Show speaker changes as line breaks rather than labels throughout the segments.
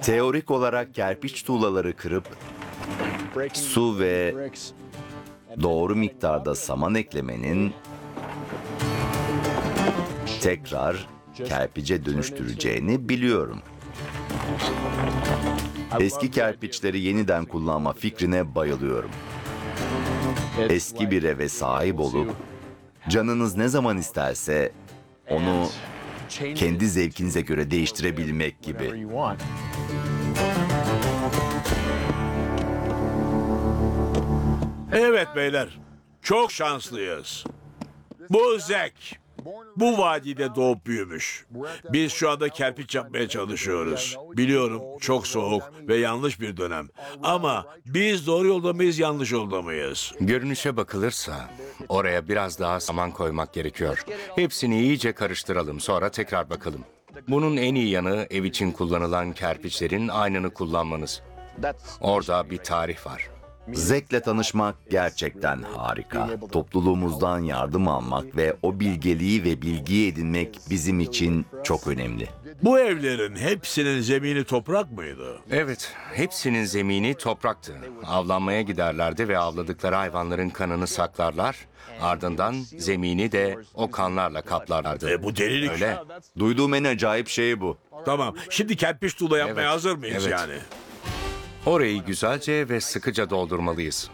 Teorik olarak kerpiç tuğlaları kırıp su ve doğru miktarda saman eklemenin tekrar kerpice dönüştüreceğini biliyorum. Eski kerpiçleri yeniden kullanma fikrine bayılıyorum. Eski bir eve sahip olup canınız ne zaman isterse onu kendi zevkinize göre değiştirebilmek gibi.
Evet beyler, çok şanslıyız. Bu Zek, bu vadide doğup büyümüş. Biz şu anda kerpiç yapmaya çalışıyoruz. Biliyorum çok soğuk ve yanlış bir dönem. Ama biz doğru yolda mıyız, yanlış yolda mıyız?
Görünüşe bakılırsa oraya biraz daha saman koymak gerekiyor. Hepsini iyice karıştıralım, sonra tekrar bakalım. Bunun en iyi yanı ev için kullanılan kerpiçlerin aynını kullanmanız. Orada bir tarih var.
Zek'le tanışmak gerçekten harika. Topluluğumuzdan yardım almak ve o bilgeliği ve bilgiyi edinmek bizim için çok önemli.
Bu evlerin hepsinin zemini toprak mıydı?
Evet, hepsinin zemini topraktı. Avlanmaya giderlerdi ve avladıkları hayvanların kanını saklarlar. Ardından zemini de o kanlarla kaplarlardı.
Bu delilik.
Öyle.
Duyduğum en acayip şey bu.
Tamam, şimdi kerpiç tuğla yapmaya
Evet,
hazır mıyız
evet.
yani?
Orayı güzelce ve sıkıca doldurmalıyız.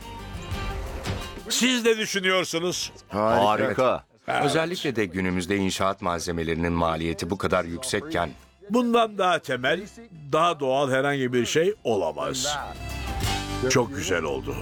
Siz ne düşünüyorsunuz?
Harika.
Özellikle de günümüzde inşaat malzemelerinin maliyeti bu kadar yüksekken
Bundan daha temel, daha doğal herhangi bir şey olamaz. Çok güzel oldu.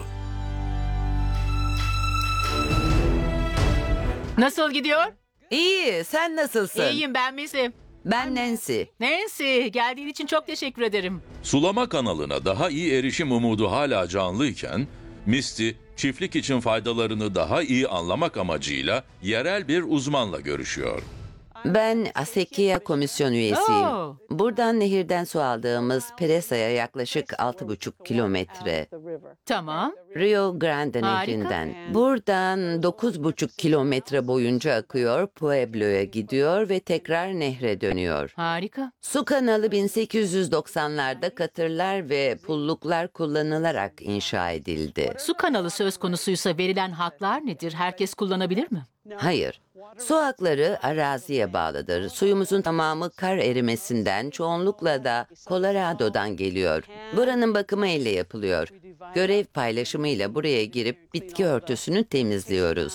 Nasıl gidiyor?
İyi, sen nasılsın?
İyiyim, ben Missy.
Ben Nancy.
Nancy, geldiğin için çok teşekkür ederim.
Sulama kanalına daha iyi erişim umudu hala canlıyken, Misty, çiftlik için faydalarını daha iyi anlamak amacıyla yerel bir uzmanla görüşüyor.
Ben Asekia Komisyon üyesiyim.
Oo.
Buradan nehirden su aldığımız Peresa'ya yaklaşık 6,5 kilometre.
Tamam.
Rio Grande
Harika.
nehrinden. Buradan 9,5 kilometre boyunca akıyor, Pueblo'ya gidiyor ve tekrar nehre dönüyor.
Harika.
Su kanalı 1890'larda katırlar ve pulluklar kullanılarak inşa edildi.
Su kanalı söz konusuysa verilen haklar nedir? Herkes kullanabilir mi?
Hayır. Su hakları araziye bağlıdır. Suyumuzun tamamı kar erimesinden, çoğunlukla da Colorado'dan geliyor. Buranın bakımı elle yapılıyor. Görev paylaşımıyla buraya girip bitki örtüsünü temizliyoruz.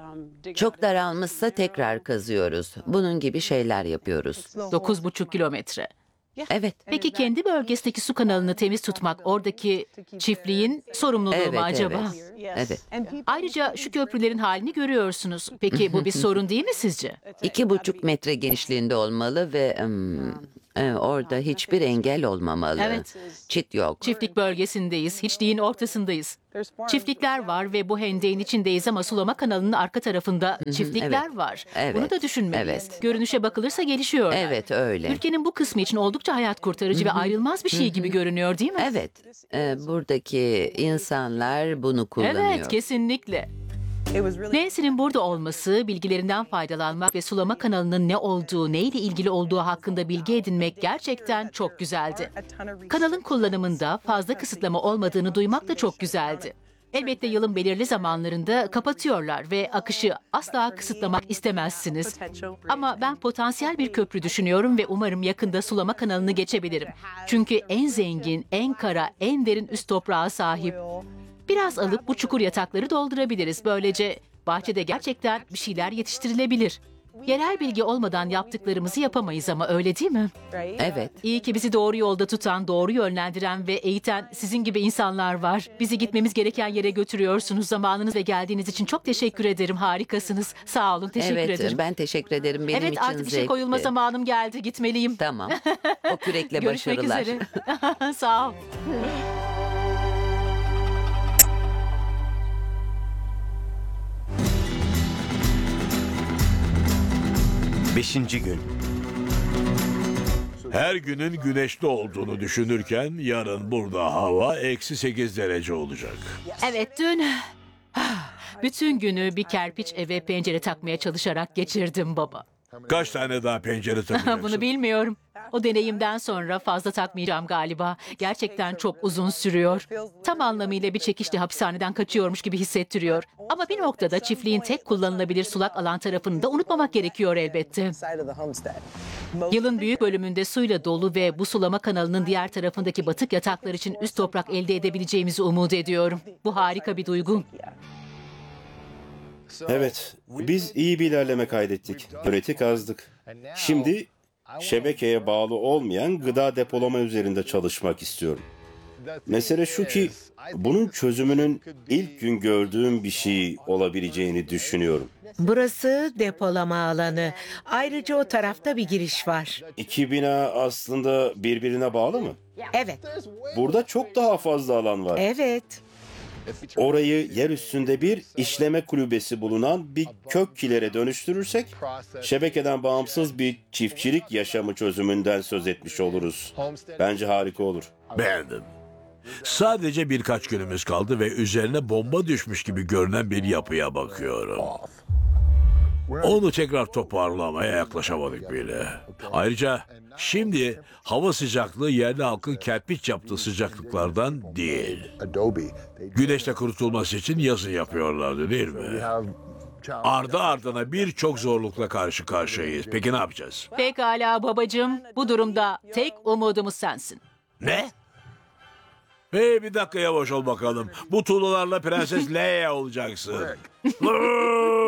Çok daralmışsa tekrar kazıyoruz. Bunun gibi şeyler yapıyoruz.
9,5 kilometre.
Evet.
Peki kendi bölgesindeki su kanalını temiz tutmak oradaki çiftliğin sorumluluğu
Evet,
mu acaba?
Evet.
Ayrıca şu köprülerin halini görüyorsunuz. Peki bu bir sorun değil mi sizce?
2,5 metre genişliğinde olmalı ve orada hiçbir engel olmamalı.
Evet.
Çit yok.
Çiftlik bölgesindeyiz, hiçliğin ortasındayız. Çiftlikler var ve bu hendeğin içindeyiz ama sulama kanalının arka tarafında çiftlikler
evet.
var.
Evet,
Bunu da düşünmeliyiz.
evet.
Görünüşe bakılırsa gelişiyorlar.
Evet, öyle.
Ülkenin bu kısmı için oldukça hayat kurtarıcı ve ayrılmaz bir şey gibi görünüyor değil mi?
Evet. Buradaki insanlar bunu kullanıyor.
Evet, kesinlikle. Nancy'nin burada olması, bilgilerinden faydalanmak ve sulama kanalının ne olduğu, neyle ilgili olduğu hakkında bilgi edinmek gerçekten çok güzeldi. Kanalın kullanımında fazla kısıtlama olmadığını duymak da çok güzeldi. Elbette yılın belirli zamanlarında kapatıyorlar ve akışı asla kısıtlamak istemezsiniz. Ama ben potansiyel bir köprü düşünüyorum ve umarım yakında sulama kanalını geçebilirim. Çünkü en zengin, en kara, en derin üst toprağa sahip. Biraz alıp bu çukur yatakları doldurabiliriz. Böylece bahçede gerçekten bir şeyler yetiştirilebilir. Yerel bilgi olmadan yaptıklarımızı yapamayız ama öyle değil mi?
Evet.
İyi ki bizi doğru yolda tutan, doğru yönlendiren ve eğiten sizin gibi insanlar var. Bizi gitmemiz gereken yere götürüyorsunuz. Zamanınız ve geldiğiniz için çok teşekkür ederim. Harikasınız. Sağ olun. Teşekkür
Evet,
ederim.
ben teşekkür ederim. Benim
Evet,
için
artık işe
zevkti.
koyulma zamanım geldi. Gitmeliyim.
Tamam. O kürekle
Görüşmek
başarılar.
üzere. Sağ ol.
5. gün.
Her günün güneşli olduğunu düşünürken yarın burada hava -8 derece olacak.
Evet, dün bütün günü bir kerpiç eve pencere takmaya çalışarak geçirdim baba.
Kaç tane daha pencere takacaksın?
Bunu bilmiyorum. O deneyimden sonra fazla takmayacağım galiba. Gerçekten çok uzun sürüyor. Tam anlamıyla bir çekişle hapishaneden kaçıyormuş gibi hissettiriyor. Ama bir noktada çiftliğin tek kullanılabilir sulak alan tarafını da unutmamak gerekiyor elbette. Yılın büyük bölümünde suyla dolu ve bu sulama kanalının diğer tarafındaki batık yataklar için üst toprak elde edebileceğimizi umut ediyorum. Bu harika bir duygu.
Evet, biz iyi bir ilerleme kaydettik. Üretik azdık. Şimdi şebekeye bağlı olmayan gıda depolama üzerinde çalışmak istiyorum. Mesele şu ki bunun çözümünün ilk gün gördüğüm bir şey olabileceğini düşünüyorum.
Burası depolama alanı. Ayrıca o tarafta bir giriş var.
İki bina aslında birbirine bağlı mı?
Evet,
Burada çok daha fazla alan var.
evet.
Orayı yer üstünde bir işleme kulübesi bulunan bir kök kilere dönüştürürsek, şebekeden bağımsız bir çiftçilik yaşamı çözümünden söz etmiş oluruz. Bence harika olur.
Beğendim. Sadece birkaç günümüz kaldı ve üzerine bomba düşmüş gibi görünen bir yapıya bakıyorum. Onu tekrar toparlamaya yaklaşamadık bile. Ayrıca şimdi hava sıcaklığı yerli halkın kerpiç yaptığı sıcaklıklardan değil. Güneşte kurutulması için yazın yapıyorlardı değil mi? Ardı ardına birçok zorlukla karşı karşıyayız. Peki ne yapacağız?
Pekala babacığım, bu durumda tek umudumuz sensin.
Ne? Hey bir dakika yavaş ol bakalım. Bu tuğlalarla Prenses Leia olacaksın.